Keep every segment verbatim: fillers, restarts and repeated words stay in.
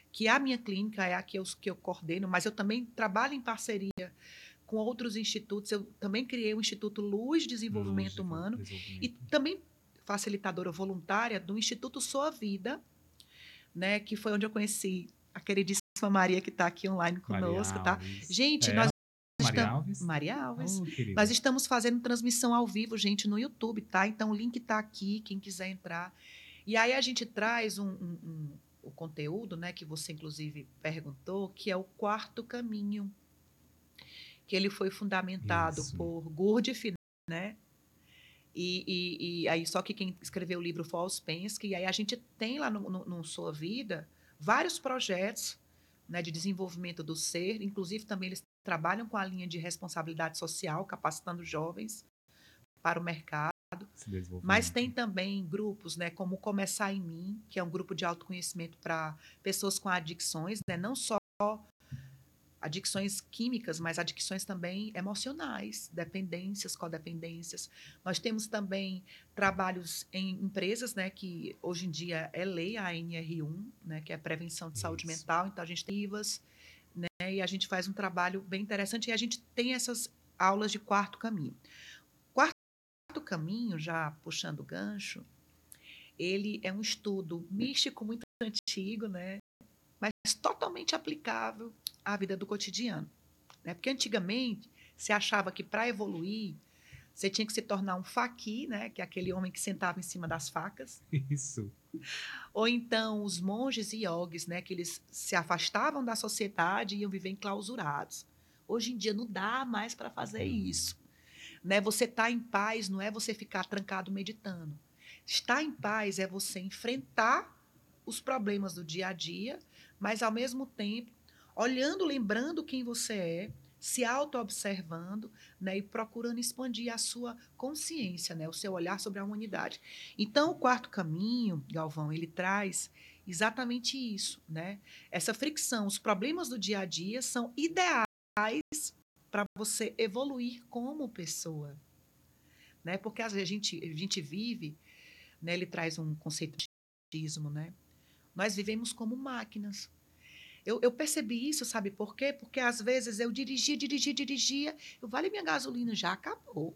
que a minha clínica é a que eu, que eu coordeno, mas eu também trabalho em parceria com outros institutos. Eu também criei o Instituto Luz Luz Desenvolvimento de Humano e desenvolvimento. também facilitadora voluntária do Instituto Sua Vida, né, que foi onde eu conheci a queridíssima Maria, que está aqui online Maria conosco, tá? Alves. Gente, É nós ela, Maria estamos... Alves? Maria Alves. Oh, Nós querida. estamos fazendo transmissão ao vivo, gente, no YouTube, tá? Então, o link está aqui, quem quiser entrar. E aí a gente traz um, um, um, o conteúdo, né, que você, inclusive, perguntou, que é o Quarto Caminho, que ele foi fundamentado Isso. por Gurdjieff, né? E, e, e aí, só que quem escreveu o livro foi o Ouspensky, e aí a gente tem lá no, no, no Sua Vida vários projetos, né, de desenvolvimento do ser, inclusive também eles trabalham com a linha de responsabilidade social, capacitando jovens para o mercado, Esse mas desenvolvimento. tem também grupos, né, como Começar em Mim, que é um grupo de autoconhecimento para pessoas com adicções, né, não só adicções químicas, mas adicções também emocionais, dependências, codependências. Nós temos também trabalhos em empresas, né, que hoje em dia é lei, a N R um, né, que é Prevenção de Saúde Isso. Mental, então a gente tem IVAs, né, e a gente faz um trabalho bem interessante e a gente tem essas aulas de quarto caminho. Quarto caminho, já puxando o gancho, ele é um estudo místico muito antigo, né, mas totalmente aplicável à vida do cotidiano. Né? Porque antigamente se achava que para evoluir você tinha que se tornar um faqui, né? Que é aquele homem que sentava em cima das facas. Isso. Ou então os monges e yogis, né? Que eles se afastavam da sociedade e iam viver enclausurados. Hoje em dia não dá mais para fazer Não. isso. Né? Você estar tá em paz não é você ficar trancado meditando. Estar em paz é você enfrentar os problemas do dia a dia, mas ao mesmo tempo olhando, lembrando quem você é, se auto-observando, né, e procurando expandir a sua consciência, né, o seu olhar sobre a humanidade. Então, o quarto caminho, Galvão, ele traz exatamente isso, né? Essa fricção, os problemas do dia a dia são ideais para você evoluir como pessoa, né? Porque às vezes a gente, a gente vive, né, ele traz um conceito de ismo, né? Nós vivemos como máquinas. Eu, eu percebi isso, sabe por quê? Porque às vezes eu dirigia, dirigia, dirigia, eu vale minha gasolina já acabou.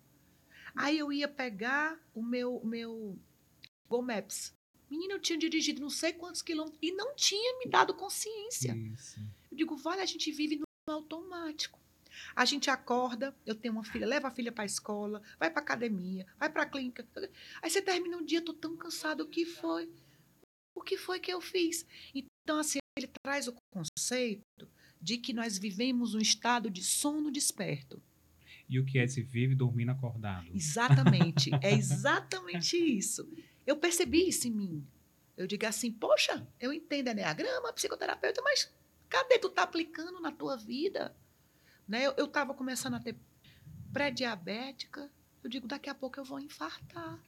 Aí eu ia pegar o meu, o meu Google Maps. Menina, eu tinha dirigido não sei quantos quilômetros e não tinha me dado consciência. Isso. Eu digo, vale, a gente vive no automático. A gente acorda, eu tenho uma filha, leva a filha para a escola, vai para academia, vai para a clínica. Aí você termina um dia, tô tão cansado, o que foi? O que foi que eu fiz? Então, assim, ele traz o conceito de que nós vivemos um estado de sono desperto. E o que é se vive dormindo acordado? Exatamente, é exatamente isso. Eu percebi isso em mim. Eu digo assim, poxa, eu entendo enneagrama, psicoterapeuta, mas cadê tu tá aplicando na tua vida? Né? Eu estava começando a ter pré-diabética, eu digo, daqui a pouco eu vou infartar.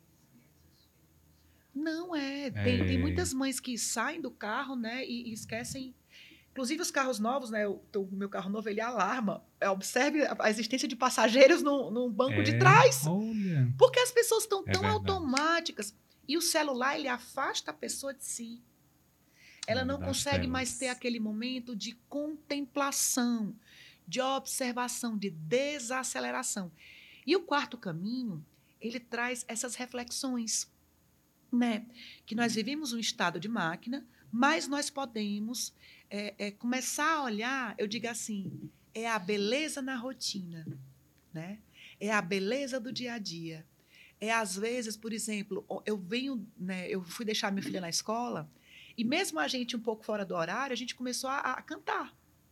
Não é, tem, tem É, muitas mães que saem do carro, né, e, e esquecem. Inclusive os carros novos, né? O, o meu carro novo ele alarma. É, observe a, a existência de passageiros no, no banco de é, trás. olha, Porque as pessoas estão é tão verdade. automáticas. E o celular, ele afasta a pessoa de si. Ela É, não das consegue mais ter telas. aquele momento de contemplação, de observação, de desaceleração. E o quarto caminho, ele traz essas reflexões, né? Que nós vivemos um estado de máquina, mas nós podemos é, é, começar a olhar, eu digo assim, é a beleza na rotina, né? É a beleza do dia a dia. É às vezes, por exemplo, eu venho, né, eu fui deixar minha filha na escola e mesmo a gente um pouco fora do horário, a gente começou a, a cantar,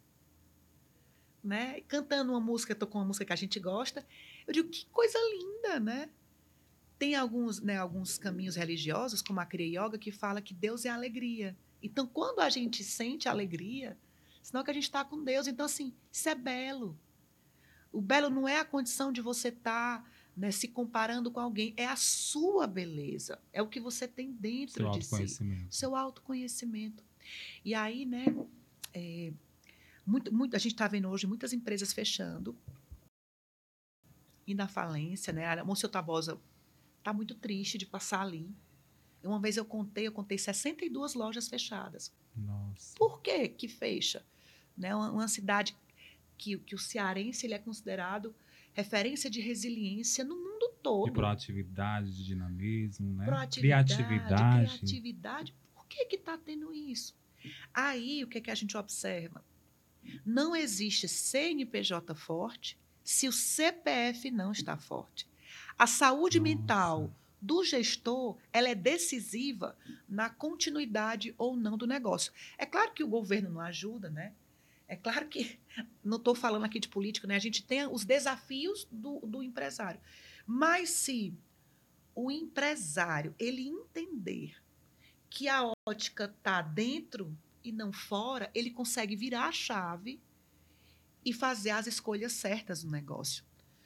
né? Cantando uma música, tocou uma música que a gente gosta. Eu digo, que coisa linda, né? Tem alguns, né, alguns caminhos religiosos, como a Kriya Yoga, que fala que Deus é alegria. Então, quando a gente sente alegria, senão que a gente está com Deus. Então, assim, isso é belo. O belo não é a condição de você estar, tá, né, se comparando com alguém, é a sua beleza, é o que você tem Seu dentro de si, o autoconhecimento. seu autoconhecimento. E aí, né, é, muito, muito, a gente está vendo hoje muitas empresas fechando, e na falência, né, a Monsenhor Tabosa está muito triste de passar ali. Uma vez eu contei, eu contei sessenta e duas lojas fechadas. Nossa. Por que que fecha? Né? Uma, uma cidade que, que o cearense ele é considerado referência de resiliência no mundo todo. De proatividade, de dinamismo, né? Proatividade, Criatividade. criatividade. Por que que está tendo isso? Aí, o que, que a gente observa? Não existe C N P J forte se o C P F não está forte. A saúde Nossa. mental do gestor, ela é decisiva na continuidade ou não do negócio. É claro que o governo não ajuda, né? É claro que, não estou falando aqui de política, né? A gente tem os desafios do, do empresário. Mas se o empresário ele entender que a ótica está dentro e não fora, ele consegue virar a chave e fazer as escolhas certas no negócio.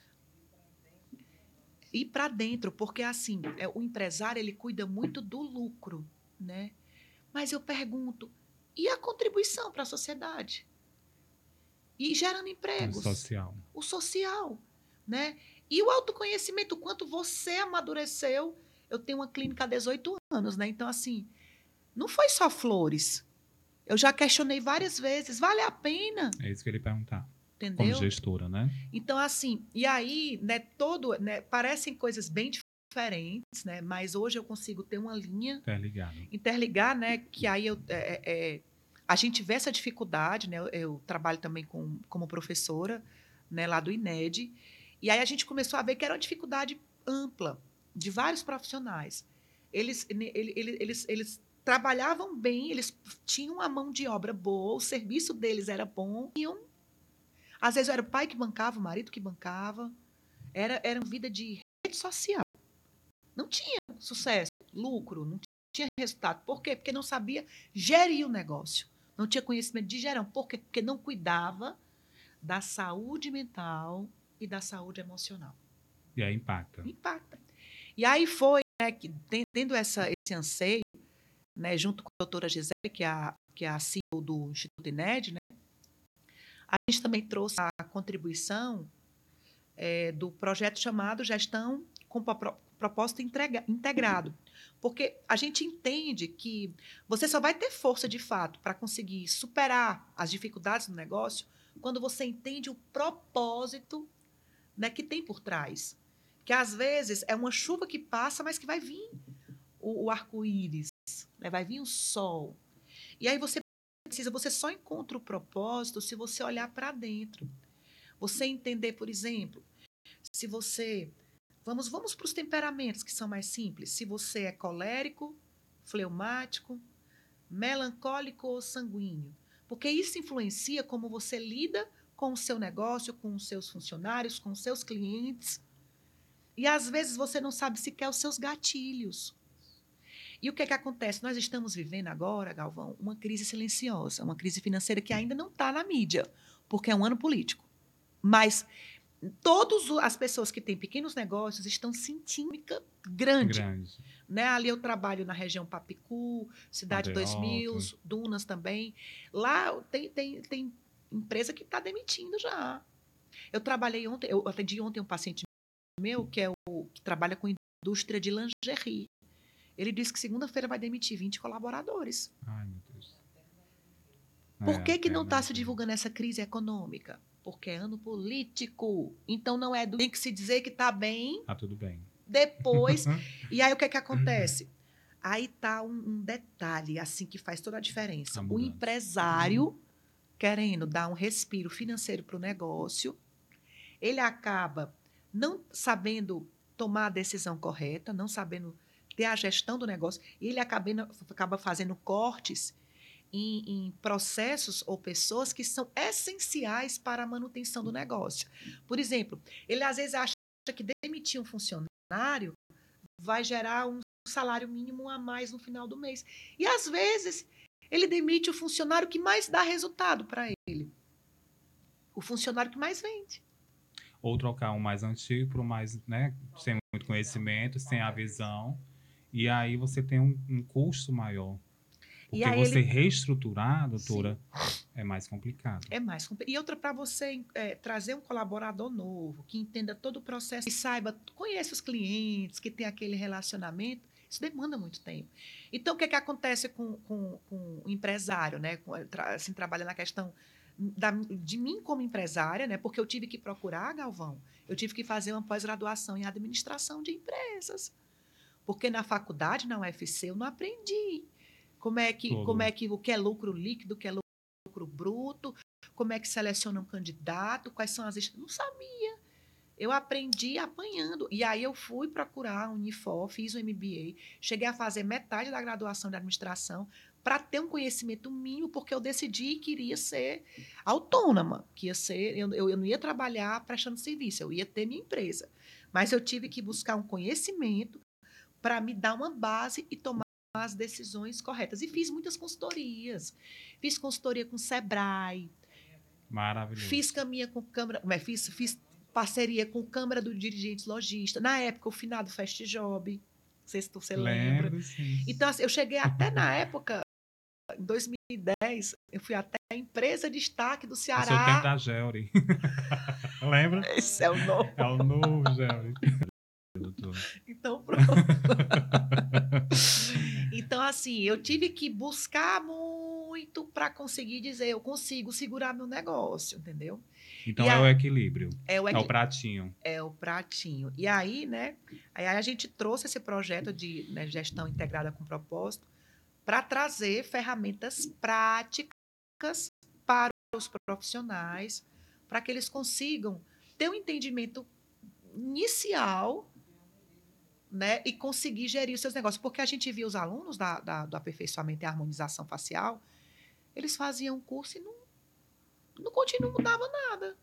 Ir para dentro, porque assim, é, o empresário ele cuida muito do lucro, né? Mas eu pergunto, e a contribuição para a sociedade? E gerando O empregos. social. O social, né? E o autoconhecimento, o quanto você amadureceu. Eu tenho uma clínica há dezoito anos, né? Então, assim, não foi só flores. Eu já questionei várias vezes, vale a pena? É isso que eu ia perguntar. Como Entendeu? gestora, né? Então, assim, e aí, né, todo, né, parecem coisas bem diferentes, né? Mas hoje eu consigo ter uma linha Interligado. interligar, né? Que aí eu, é, é, a gente vê essa dificuldade, né? Eu, eu trabalho também com, como professora, né, lá do I N E D, e aí a gente começou a ver que era uma dificuldade ampla de vários profissionais. Eles, eles, eles, eles trabalhavam bem, eles tinham a mão de obra boa, o serviço deles era bom, iam. Às vezes era o pai que bancava, o marido que bancava. Era, era uma vida de rede social. Não tinha sucesso, lucro, não tinha resultado. Por quê? Porque não sabia gerir o negócio. Não tinha conhecimento de gerão. Por quê? Porque não cuidava da saúde mental e da saúde emocional. E aí impacta. Impacta. E aí foi, né, que tendo essa, esse anseio, né, junto com a doutora Gisele, que é a, que é a C E O do Instituto I N E D, né, a gente também trouxe a contribuição é, do projeto chamado Gestão com Propósito Entrega, Integrado. Porque a gente entende que você só vai ter força de fato para conseguir superar as dificuldades do negócio quando você entende o propósito, né, que tem por trás. Que às vezes é uma chuva que passa, mas que vai vir o, o arco-íris, né, vai vir o sol. E aí você precisa, você só encontra o propósito se você olhar para dentro. Você entender, por exemplo, se você... Vamos, vamos para os temperamentos que são mais simples. Se você é colérico, fleumático, melancólico ou sanguíneo. Porque isso influencia como você lida com o seu negócio, com os seus funcionários, com os seus clientes. E às vezes você não sabe sequer os seus gatilhos. E o que é que acontece? Nós estamos vivendo agora, Galvão, uma crise silenciosa, uma crise financeira que ainda não está na mídia, porque é um ano político. Mas todas as pessoas que têm pequenos negócios estão sentindo grande. Grande. Né? Ali eu trabalho na região Papicu, Cidade dois mil, Dunas também. Lá tem, tem, tem empresa que está demitindo já. Eu trabalhei ontem, eu atendi ontem um paciente meu que, é o, que trabalha com indústria de lingerie. Ele disse que segunda-feira vai demitir vinte colaboradores. Ai, meu Deus. Por É, que, que é, não está né? se divulgando essa crise econômica? Porque é ano político. Então não é do tem que se dizer que está bem. Tá tudo bem. Depois. E aí o que é que acontece? Aí tá um, um detalhe assim que faz toda a diferença. A O mudança. empresário querendo dar um respiro financeiro para o negócio, ele acaba não sabendo tomar a decisão correta, não sabendo ter a gestão do negócio, e ele acaba, acaba fazendo cortes Em, em processos ou pessoas que são essenciais para a manutenção do negócio. Por exemplo, ele às vezes acha que demitir um funcionário vai gerar um salário mínimo a mais no final do mês. E às vezes ele demite o funcionário que mais dá resultado para ele. O funcionário que mais vende. Ou trocar um mais antigo para o mais, né, sem muito conhecimento, sem a visão. E aí você tem um, um custo maior. Porque você ele... reestruturar, doutora, Sim. é mais complicado. É mais complicado. E outra, para você é, trazer um colaborador novo, que entenda todo o processo, que saiba, conheça os clientes, que tem aquele relacionamento, Isso demanda muito tempo. Então, o que, é que acontece com, com, com o empresário, né? Com, assim, trabalhando na questão da, de mim como empresária, né? Porque eu tive que procurar, Galvão, eu tive que fazer uma pós-graduação em administração de empresas. Porque na faculdade, na U F C, eu não aprendi como é que, como é que o que é lucro líquido, o que é lucro bruto, como é que seleciona um candidato, quais são as... Não sabia. Eu aprendi apanhando. E aí eu fui procurar a Unifor, fiz o M B A, cheguei a fazer metade da graduação de administração para ter um conhecimento mínimo, porque eu decidi que iria ser autônoma, que ia ser, eu, eu não ia trabalhar prestando serviço, eu ia ter minha empresa. Mas eu tive que buscar um conhecimento para me dar uma base e tomar as decisões corretas. E fiz muitas consultorias. Fiz consultoria com o Sebrae. Maravilhoso. Fiz caminha com Câmara... Fiz, fiz parceria com Câmara dos Dirigentes Lojistas. Na época, o finado Fast Job. Não sei se você lembra. Lembro, sim. Então, assim, eu cheguei até na época, em dois mil e dez, eu fui até a empresa de destaque do Ceará. Esse é o tempo da Gelri. Lembra? Esse é o novo. É o novo Gelri. Então, pronto. Então, assim, eu tive que buscar muito para conseguir dizer, eu consigo segurar meu negócio, entendeu? Então e é a, o equilíbrio. É o, é o pratinho. É o pratinho. E aí, né, aí a gente trouxe esse projeto de, né, gestão integrada com propósito para trazer ferramentas práticas para os profissionais, para que eles consigam ter um entendimento inicial, né, e conseguir gerir os seus negócios. Porque a gente viu os alunos da, da, do aperfeiçoamento e harmonização facial, eles faziam um curso e não, não continuam, não mudava nada.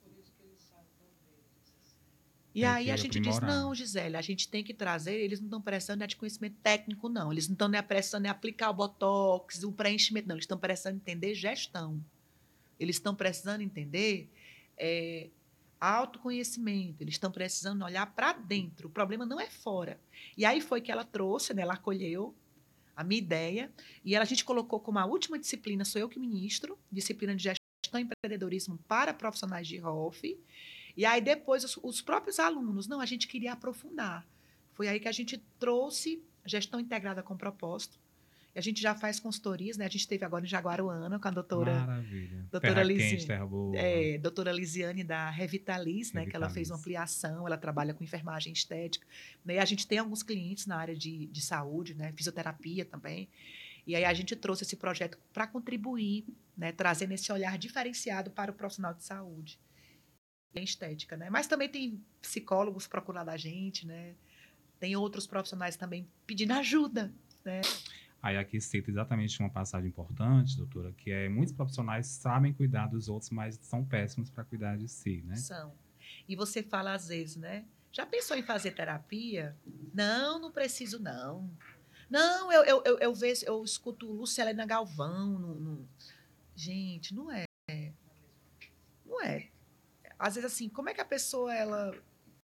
E é aí a gente aprimorar. diz, não, Gisele, a gente tem que trazer, eles não estão prestando de conhecimento técnico, não. Eles não estão prestando em aplicar o botox, o preenchimento, não. Eles estão precisando entender gestão. Eles estão precisando entender é, autoconhecimento, eles estão precisando olhar para dentro. O problema não é fora. E aí foi que ela trouxe, né, ela acolheu a minha ideia, e ela, a gente colocou como a última disciplina, sou eu que ministro, disciplina de gestão e empreendedorismo para profissionais de R O F. E aí depois os, os próprios alunos, não, a gente queria aprofundar. Foi aí que a gente trouxe gestão integrada com propósito. E a gente já faz consultorias, né? A gente teve agora em Jaguaruana com a doutora... Maravilha. Doutora terra Lisiane, quente, terra boa. É, doutora Lisiane da Revitalis, né? Revitalis. Que ela fez uma ampliação, ela trabalha com enfermagem estética. E a gente tem alguns clientes na área de, de saúde, né? Fisioterapia também. E aí a gente trouxe esse projeto para contribuir, né? Trazendo esse olhar diferenciado para o profissional de saúde. Em estética, né? Mas também tem psicólogos procurando a gente, né? Tem outros profissionais também pedindo ajuda, né? Aí aqui cita exatamente uma passagem importante, doutora, que é muitos profissionais sabem cuidar dos outros, mas são péssimos para cuidar de si, né? São. E você fala às vezes, né? Já pensou em fazer terapia? Não, não preciso não. Não, eu, eu, eu, eu vejo, eu escuto Luciana Galvão. No, no... Gente, não é. Não é. Às vezes, assim, como é que a pessoa, ela...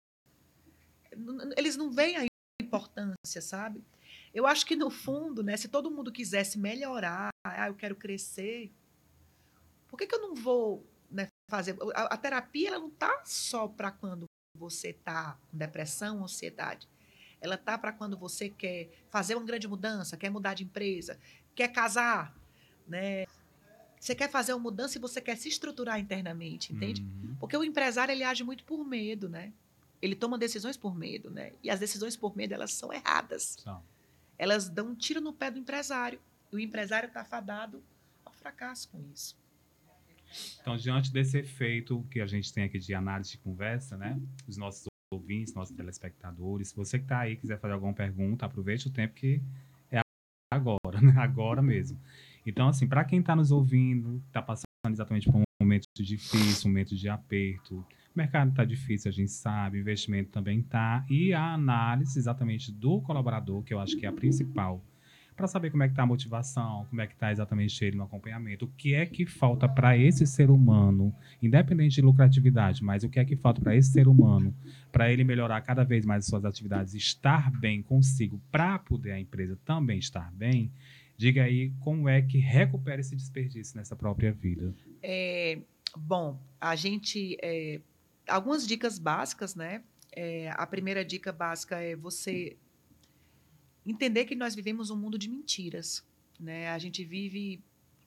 Eles não veem a importância, sabe? Eu acho que, no fundo, né, se todo mundo quisesse melhorar, ah, eu quero crescer, por que, que eu não vou, né, fazer... A, a terapia, ela não está só para quando você está com depressão, ansiedade. Ela está para quando você quer fazer uma grande mudança, quer mudar de empresa, quer casar, né? Você quer fazer uma mudança e você quer se estruturar internamente, entende? Uhum. Porque o empresário, ele age muito por medo, né? Ele toma decisões por medo, né? E as decisões por medo, elas são erradas. São. Elas dão um tiro no pé do empresário. E o empresário está fadado ao fracasso com isso. Então, diante desse efeito que a gente tem aqui de análise de conversa, né? Os nossos ouvintes, nossos telespectadores, se você que está aí quiser fazer alguma pergunta, aproveite o tempo que é agora, né? Agora mesmo. Então, assim, para quem está nos ouvindo, está passando exatamente por um momento difícil, um momento de aperto, o mercado está difícil, a gente sabe, o investimento também está, e a análise exatamente do colaborador, que eu acho que é a principal, para saber como é que está a motivação, como é que está exatamente ele no acompanhamento, o que é que falta para esse ser humano, independente de lucratividade, mas o que é que falta para esse ser humano, para ele melhorar cada vez mais as suas atividades, estar bem consigo, para poder a empresa também estar bem. Diga aí como é que recupera esse desperdício nessa própria vida. É, bom, a gente... É, algumas dicas básicas, né? É, a primeira dica básica é você entender que nós vivemos um mundo de mentiras, né? A gente vive